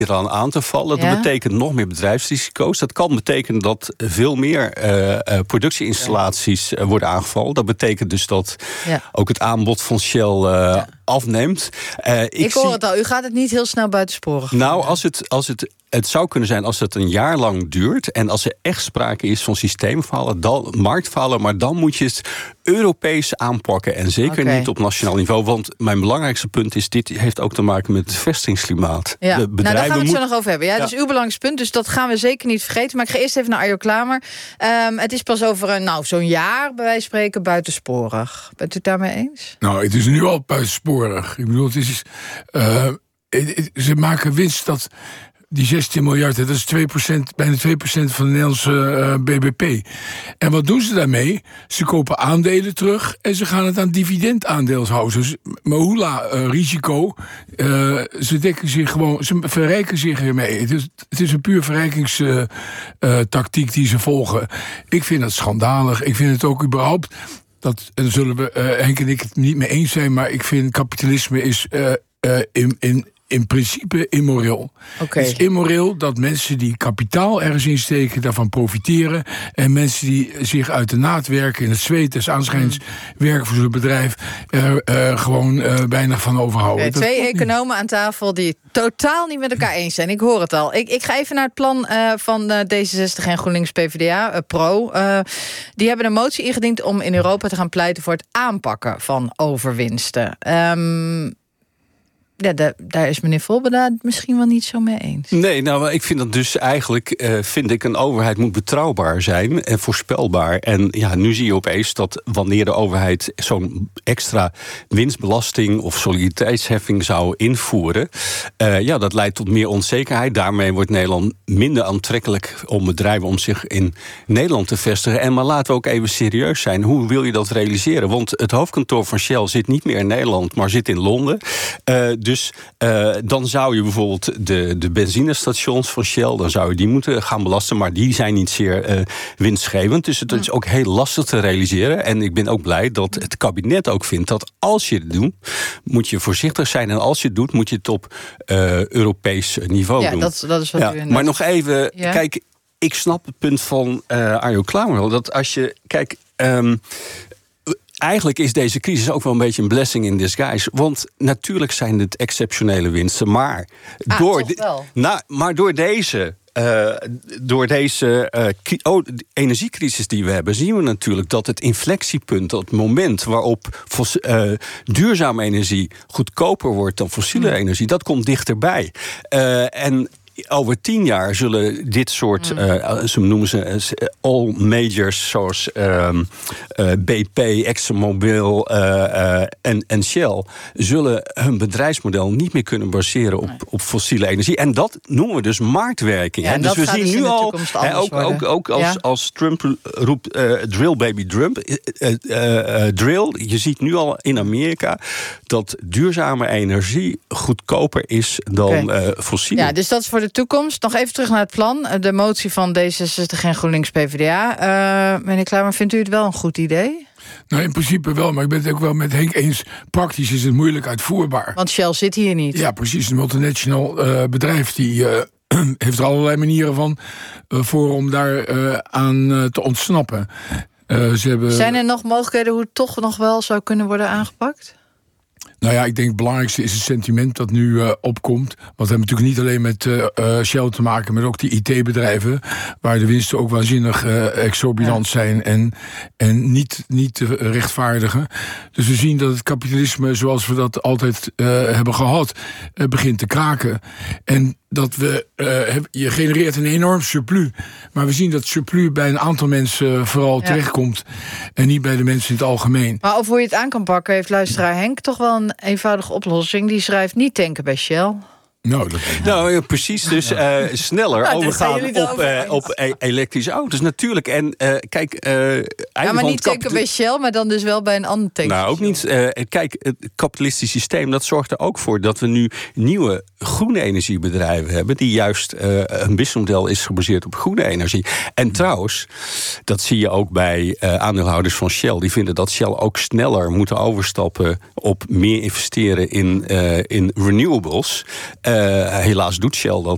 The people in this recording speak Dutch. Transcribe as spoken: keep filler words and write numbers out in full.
eraan aan te vallen. Dat ja? betekent nog meer bedrijfsrisico's. Dat kan betekenen dat veel meer uh, uh, productieinstallaties uh, worden aangevallen. Dat betekent dus dat ja. ook het aanbod van Shell uh, ja. afneemt. Uh, ik ik hoor zie... het al, u gaat het niet heel snel buitensporig. Nou, als het, als het, het zou kunnen zijn als het een jaar lang duurt en als er echt sprake is van systeemfalen, dan, marktfalen, maar dan moet je het Europees aanpakken en zeker okay. niet op nationaal niveau. Want mijn belangrijkste punt is, dit heeft ook te maken met het vestigingsklimaat. Ja. Nou, daar gaan we het moet... zo nog over hebben. Ja, ja. Dat is uw belangrijkste punt, dus dat gaan we zeker niet vergeten. Maar ik ga eerst even naar Arjo Klamer. Um, het is pas over een, nou, zo'n jaar, bij wijze van spreken, buitensporig. Bent u het daarmee eens? Nou, het is nu al buitensporig. Ik bedoel, het is... Uh, het, het, ze maken winst dat... Die zestien miljard, dat is twee procent, bijna twee procent van de Nederlandse uh, B B P. En wat doen ze daarmee? Ze kopen aandelen terug en ze gaan het aan dividendaandeel houden. Dus Mahula uh, risico, uh, ze dekken zich gewoon, ze verrijken zich ermee. Het is, het is een puur verrijkingstactiek uh, uh, die ze volgen. Ik vind dat schandalig. Ik vind het ook überhaupt, dat, en daar zullen we, uh, Henk en ik het niet mee eens zijn, maar ik vind kapitalisme is uh, uh, in... in in principe immoreel. Okay. Het is immoreel dat mensen die kapitaal ergens insteken daarvan profiteren en mensen die zich uit de naad werken, in het zweet des aanschijns mm. werken voor zo'n bedrijf, er uh, gewoon uh, weinig van overhouden. Okay, twee economen niet. aan tafel die het totaal niet met elkaar eens zijn. Ik hoor het al. Ik, ik ga even naar het plan uh, van uh, D zesenzestig en GroenLinks P v d A, uh, Pro. Uh, die hebben een motie ingediend om in Europa te gaan pleiten voor het aanpakken van overwinsten. Um, Ja, daar, daar is meneer Volberda het misschien wel niet zo mee eens. Nee, nou, ik vind dat dus eigenlijk, uh, vind ik, een overheid moet betrouwbaar zijn en voorspelbaar. En ja, nu zie je opeens dat wanneer de overheid zo'n extra winstbelasting of solidariteitsheffing zou invoeren, uh, ja, dat leidt tot meer onzekerheid. Daarmee wordt Nederland minder aantrekkelijk om bedrijven om zich in Nederland te vestigen. En maar laten we ook even serieus zijn. Hoe wil je dat realiseren? Want het hoofdkantoor van Shell zit niet meer in Nederland, maar zit in Londen. Uh, Dus uh, dan zou je bijvoorbeeld de, de benzinestations van Shell, dan zou je die moeten gaan belasten, maar die zijn niet zeer uh, winstgevend. Dus het is ook heel lastig te realiseren. En ik ben ook blij dat het kabinet ook vindt dat als je het doet, moet je voorzichtig zijn. En als je het doet, moet je het op uh, Europees niveau ja, doen. Dat, dat is wat ja, u maar nog even, ja? Kijk, ik snap het punt van uh, Arjo Klamer wel, dat als je, kijk... Um, Eigenlijk is deze crisis ook wel een beetje een blessing in disguise. Want natuurlijk zijn het exceptionele winsten. Maar, ah, door, toch wel. de, nou, maar door deze... Uh, door deze uh, cri- oh, de energiecrisis die we hebben, zien we natuurlijk dat het inflectiepunt, dat moment waarop fos, uh, duurzame energie goedkoper wordt dan fossiele mm. energie, dat komt dichterbij. Uh, en over tien jaar zullen dit soort, mm. uh, ze noemen ze uh, all majors zoals uh, uh, B P, ExxonMobil uh, uh, en, en Shell, zullen hun bedrijfsmodel niet meer kunnen baseren op, nee. op fossiele energie. En dat noemen we dus marktwerking. Ja, hè? Dus we zien dus nu al, hè, ook, ook, ook als, ja? als Trump roept uh, drill baby Trump, uh, uh, uh, drill, je ziet nu al in Amerika dat duurzame energie goedkoper is dan okay. uh, fossiele. Ja, dus dat is voor de toekomst. Nog even terug naar het plan. De motie van D zesenzestig en GroenLinks P v d A. Uh, meneer Klamer, vindt u het wel een goed idee? Nou, in principe wel, maar ik ben het ook wel met Henk eens. Praktisch is het moeilijk uitvoerbaar. Want Shell zit hier niet. Ja, precies. Een multinational uh, bedrijf die uh, heeft er allerlei manieren van uh, voor om daar uh, aan uh, te ontsnappen. Uh, ze hebben... Zijn er nog mogelijkheden hoe het toch nog wel zou kunnen worden aangepakt? Nou ja, ik denk het belangrijkste is het sentiment dat nu uh, opkomt. Want we hebben natuurlijk niet alleen met uh, uh, Shell te maken, maar ook die I T-bedrijven, waar de winsten ook waanzinnig uh, exorbitant ja. zijn en, en niet, niet te rechtvaardigen. Dus we zien dat het kapitalisme, zoals we dat altijd uh, hebben gehad, uh, begint te kraken. En dat we, uh, je genereert een enorm surplus. Maar we zien dat surplus bij een aantal mensen vooral ja. terechtkomt. En niet bij de mensen in het algemeen. Maar over hoe je het aan kan pakken, heeft luisteraar Henk toch wel een eenvoudige oplossing. Die schrijft niet tanken bij Shell. Nou, dat... nou ja, precies. Dus uh, sneller nou, overgaan op, uh, op e- elektrische auto's. Natuurlijk. En uh, kijk... Uh, ja, maar niet tanken kapit- bij Shell, maar dan dus wel bij een ander tank. Nou, ook niet. Uh, kijk, het kapitalistisch systeem, dat zorgt er ook voor dat we nu nieuwe groene energiebedrijven hebben, die juist uh, een businessmodel is gebaseerd op groene energie. En trouwens, dat zie je ook bij uh, aandeelhouders van Shell. Die vinden dat Shell ook sneller moet overstappen op meer investeren in, uh, in renewables. Uh, helaas doet Shell dat